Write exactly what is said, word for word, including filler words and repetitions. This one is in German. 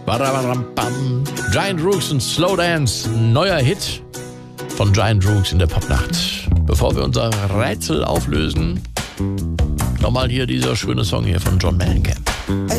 Badabadam-bam. Giant Rooks und Slow Dance, neuer Hit von Giant Rooks in der Popnacht. Bevor wir unser Rätsel auflösen, nochmal hier dieser schöne Song hier von John Mellencamp.